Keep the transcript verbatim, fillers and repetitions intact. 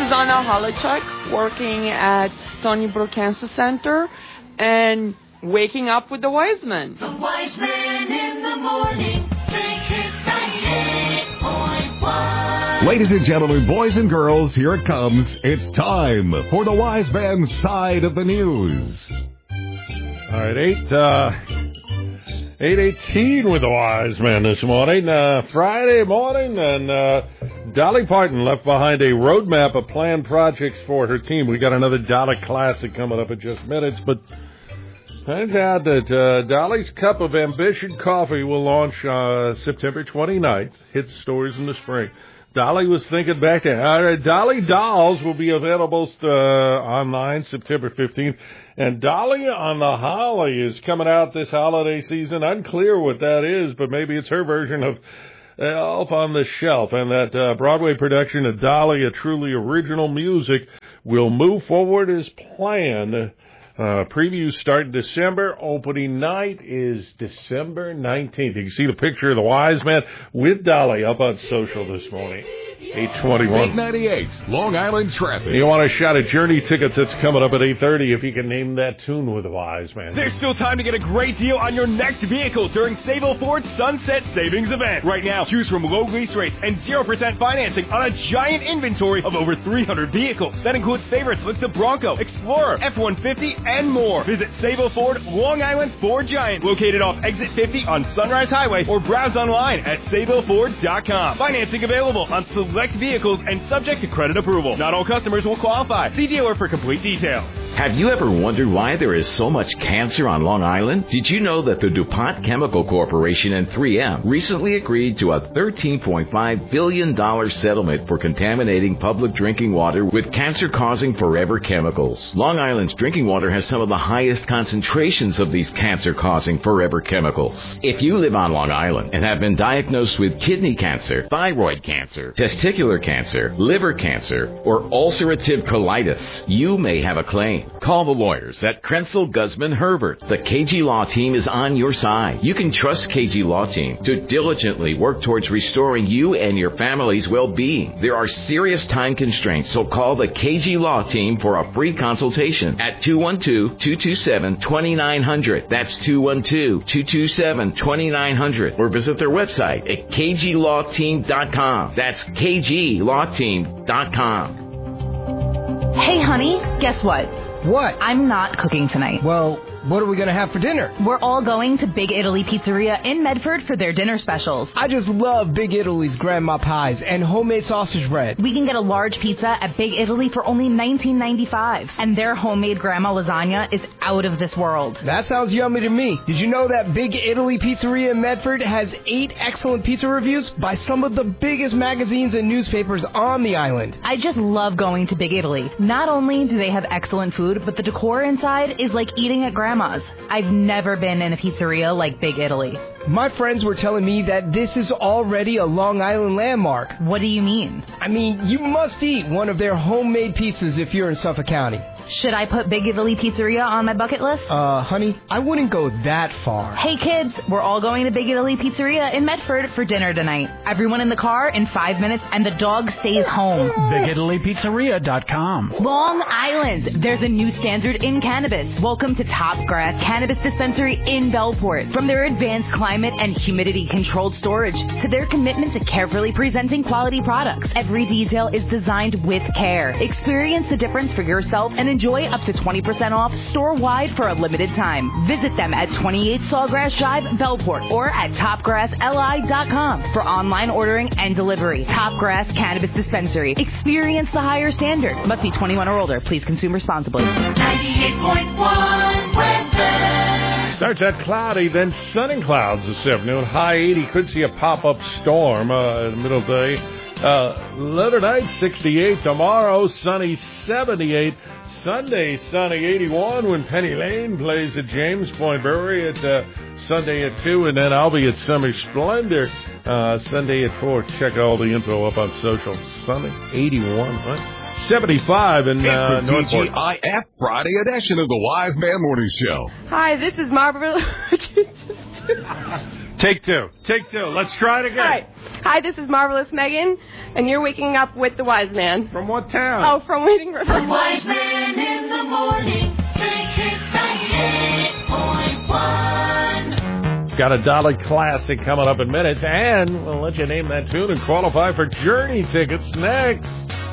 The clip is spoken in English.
Susanna Halachek, working at Stony Brook Cancer Center, and waking up with the Wise Men. The Wise Men in the morning. ninety-eight point one. Ladies and gentlemen, boys and girls, here it comes. It's time for the Wise Man's Side of the News. All right, eight, uh, eight eighteen with the Wise Man this morning, uh, Friday morning, and uh, Dolly Parton left behind a roadmap of planned projects for her team. We got another Dolly Classic coming up in just minutes, but turns out that uh, Dolly's Cup of Ambition Coffee will launch uh, September twenty-ninth, hit stores in the spring. Dolly was thinking back to uh, Dolly Dolls will be available uh, online September fifteenth. And Dolly on the Holly is coming out this holiday season. Unclear what that is, but maybe it's her version of Elf on the Shelf. And that uh, Broadway production of Dolly, a truly original music, will move forward as planned. Uh, previews start in December. Opening night is December nineteenth. You can see the picture of the Wise Man with Dolly up on social this morning. eight twenty-one. eight ninety-eight, Long Island traffic. You want a shot at Journey tickets? That's coming up at eight thirty if you can name that tune with the Wise Man. There's still time to get a great deal on your next vehicle during Sayville Ford's Sunset Savings Event. Right now, choose from low lease rates and zero percent financing on a giant inventory of over three hundred vehicles. That includes favorites like the Bronco, Explorer, F one fifty, and more. Visit Sayville Ford, Long Island Ford Giant, located off Exit fifty on Sunrise Highway, or browse online at sayville ford dot com. Financing available on select vehicles and subject to credit approval. Not all customers will qualify. See dealer for complete details. Have you ever wondered why there is so much cancer on Long Island? Did you know that the DuPont Chemical Corporation and three M recently agreed to a thirteen point five billion dollars settlement for contaminating public drinking water with cancer-causing forever chemicals? Long Island's drinking water has some of the highest concentrations of these cancer-causing forever chemicals. If you live on Long Island and have been diagnosed with kidney cancer, thyroid cancer, testicular cancer, liver cancer, or ulcerative colitis, you may have a claim. Call the lawyers at Krenzel, Guzman, Herbert. The K G Law Team is on your side. You can trust K G Law Team to diligently work towards restoring you and your family's well-being. There are serious time constraints, so call the K G Law Team for a free consultation at two one two, two two seven, two nine zero zero. That's two one two, two two seven, two nine zero zero. Or visit their website at k g law team dot com. That's k g law team dot com. Hey, honey, guess what? What? I'm not cooking tonight. Well, what are we going to have for dinner? We're all going to Big Italy Pizzeria in Medford for their dinner specials. I just love Big Italy's grandma pies and homemade sausage bread. We can get a large pizza at Big Italy for only nineteen ninety-five, and their homemade grandma lasagna is out of this world. That sounds yummy to me. Did you know that Big Italy Pizzeria in Medford has eight excellent pizza reviews by some of the biggest magazines and newspapers on the island? I just love going to Big Italy. Not only do they have excellent food, but the decor inside is like eating at grandma's. I've never been in a pizzeria like Big Italy. My friends were telling me that this is already a Long Island landmark. What do you mean? I mean, you must eat one of their homemade pizzas if you're in Suffolk County. Should I put Big Italy Pizzeria on my bucket list? Uh, honey, I wouldn't go that far. Hey, kids, we're all going to Big Italy Pizzeria in Medford for dinner tonight. Everyone in the car in five minutes, and the dog stays home. big italy pizzeria dot com. Long Island, there's a new standard in cannabis. Welcome to Top Grass Cannabis Dispensary in Bellport. From their advanced climate and humidity-controlled storage to their commitment to carefully presenting quality products, every detail is designed with care. Experience the difference for yourself and enjoy up to twenty percent off store-wide for a limited time. Visit them at twenty-eight Sawgrass Drive, Bellport, or at top grass l i dot com for online ordering and delivery. Top Grass Cannabis Dispensary. Experience the higher standard. Must be twenty-one or older. Please consume responsibly. ninety-eight point one weather. Starts out cloudy, then sunny clouds this afternoon. High eighty. Could see a pop-up storm uh, in the middle of the day. Uh, later night, sixty-eight. Tomorrow, sunny, seventy-eight. Sunday, sunny, eighty-one when Penny Lane plays at James Point Brewery at uh, Sunday at two, and then I'll be at Summer Splendor uh, Sunday at four. Check all the info up on social. Sunny, eighty-one, right? seventy-five in uh, It's the Northport. T G I F Friday edition of the Wise Man Morning Show. Hi, this is Margaret. Take two. Take two. Let's try it again. All right. Hi, this is Marvelous Megan, and you're waking up with the Wise Man. From what town? Oh, from Wading River. The Wise Man in the morning. Big Hits ninety-eight point one. Got a Dolly Classic coming up in minutes, and we'll let you name that tune and qualify for Journey tickets next.